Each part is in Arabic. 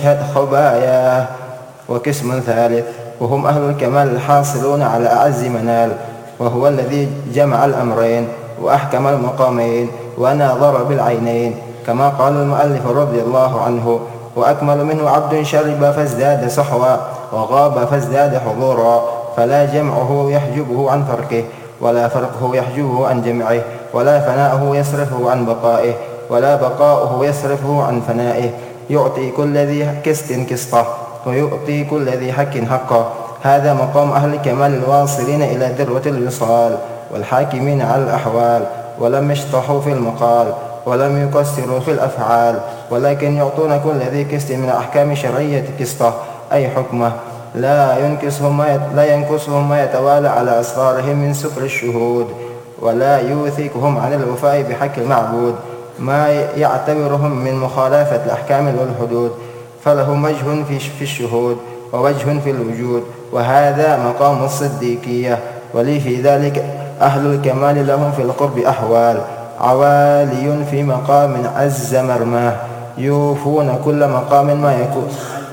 خباياه. وقسم ثالث وهم أهل الكمال الحاصلون على أعز منال، وهو الذي جمع الأمرين وأحكم المقامين وناظر بالعينين، كما قال المؤلف رضي الله عنه: وأكمل منه عبد شرب فازداد سحوا، وغاب فازداد حضورا، فلا جمعه يحجبه عن فرقه، ولا فرقه يحجبه عن جمعه، ولا فناؤه يصرفه عن بقائه، ولا بقاؤه يصرفه عن فنائه. يعطي كل ذي كست كسطه، ويؤتي كل ذي حق حقه. هذا مقام أهل الكمال الواصلين إلى ذروة الوصال، والحاكمين على الأحوال، ولم يشطحوا في المقال، ولم يقصروا في الأفعال، ولكن يعطون كل ذي كست من أحكام شرعية كسطه، أي حكمه، لا ينقصهم ما يتوالى على أسرارهم من سكر الشهود، ولا يوثقهم عن الوفاء بحق المعبود ما يعتبرهم من مخالفة الأحكام والحدود. فلهم وجه في الشهود ووجه في الوجود، وهذا مقام الصديقية. ولي في ذلك أهل الكمال لهم في القرب أحوال: عوالي في مقام عز مرماه يوفون كل مقام ما يكون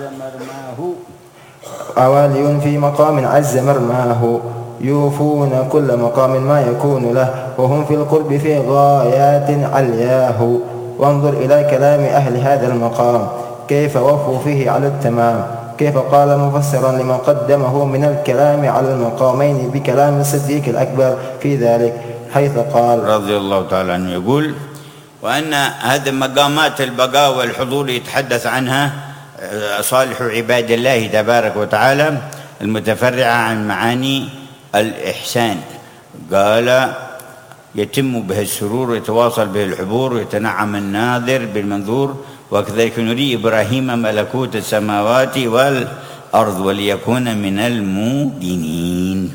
عوالي في مقام عز مرماه يوفون كل مقام ما يكون له، وهم في القرب في غايات علياه. وانظر إلى كلام أهل هذا المقام كيف وفوا فيه على التمام، كيف قال مفسرا لما قدمه من الكلام على المقامين بكلام الصديق الأكبر في ذلك، حيث قال رضي الله تعالى عنه يقول: وأن هذه مقامات البقاء والحضور يتحدث عنها صالح عباد الله تبارك وتعالى المتفرعة عن معاني الإحسان. قال: يتم به السرور ويتواصل به الحبور ويتنعم الناظر بالمنظور، وكذلك نري إبراهيم ملكوت السماوات والأرض وليكون من الموقنين.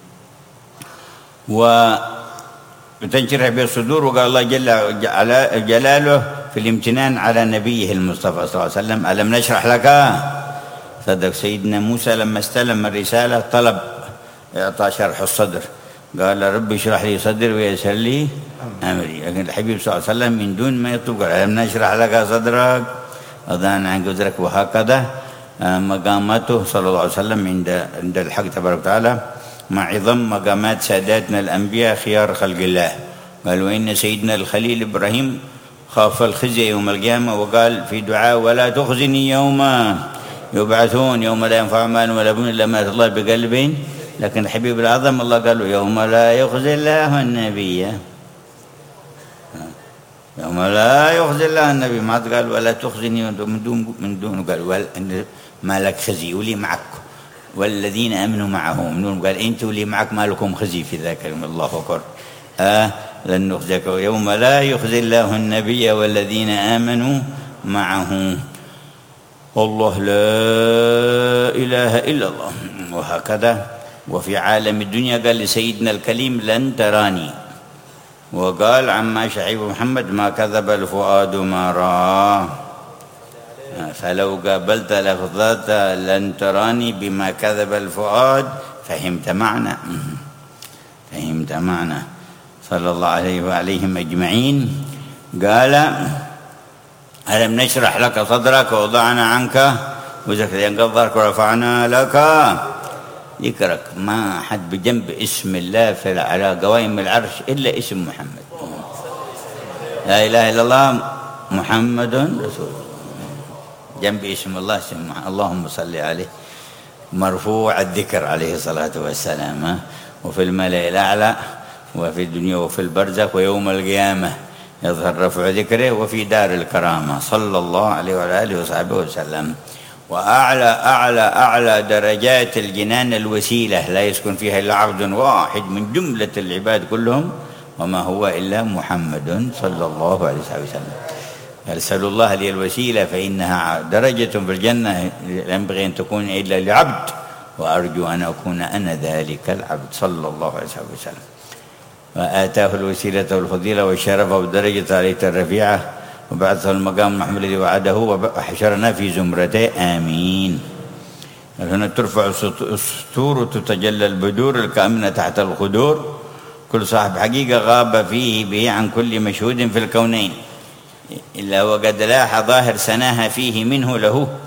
وتنشرح به الصدور. وقال الله جل جلاله في الامتنان على نبيه المصطفى صلى الله عليه وسلم: ألم نشرح لك صدق. سيدنا موسى لما استلم الرسالة طلب إعطاء شرح الصدر، قال: رب اشرح لي صدري ويسر لي أمري. لكن الحبيب صلى الله عليه وسلم من دون ما يطلب قال: ألم نشرح لك صدرك وضعنا عنك وزرك. وهكذا مقاماته صلى الله عليه وسلم عند الحق تبارك وتعالى مع عظم مقامات ساداتنا الأنبياء خيار خلق الله. قال: وإن سيدنا الخليل إبراهيم خاف الخزي يوم القيامة، وقال في دعاء: ولا تخزني يوم يبعثون يوم لا ينفع مال ولا بنون إلا من أتى الله بقلب. لكن الحبيب الأعظم الله قال له: يوم لا يخزي الله النبي، يوم لا يخزي الله النبي. ما قال ولا تخزني من دون قال ما لك خزي ولي معك والذين امنوا معه من دون. قال: انت ولي معك ما لكم خزي في ذاك اليوم. الله اكبر. لن نخزيك يوم لا يخزي الله النبي والذين امنوا معه. الله لا اله الا الله. وهكذا وفي عالم الدنيا قال لسيدنا الكليم: لن تراني. وقال عما شعيب محمد: ما كذب الفؤاد ما رأى. فلو قابلت لفظة لن تراني بما كذب الفؤاد فهمت معنى صلى الله عليه وعليهم أجمعين. قال: ألم نشرح لك صدرك ووضعنا عنك وزرك ظهرك ورفعنا لك ذكرك. ما حد بجنب اسم الله على قوائم العرش إلا اسم محمد. لا إله إلا الله محمد رسول الله. جنب اسم الله اسم اللهم صل عليه مرفوع الذكر عليه الصلاة والسلام، وفي الملأ الأعلى وفي الدنيا وفي البرزخ ويوم القيامة يظهر رفع ذكره، وفي دار الكرامة صلى الله عليه وعلى آله وصحبه وسلم. وأعلى أعلى أعلى درجات الجنان الوسيلة لا يسكن فيها إلا عبد واحد من جملة العباد كلهم، وما هو إلا محمد صلى الله عليه وسلم. أرسل الله لي الوسيلة فإنها درجة في الجنة لا ينبغي أن تكون إلا لعبد، وأرجو أن أكون أنا ذلك العبد صلى الله عليه وسلم. وآتاه الوسيلة والفضيلة والشرف والدرجة عليه الرفيعة، وبعثه المقام المحمود الذي وعده، وحشرنا في زمرته. آمين. هنا ترفع السطور وتتجلى البدور الكامنة تحت الخدور. كل صاحب حقيقة غاب فيه به عن كل مشهود في الكونين، إلا وقد لاح ظاهر سناها فيه منه له.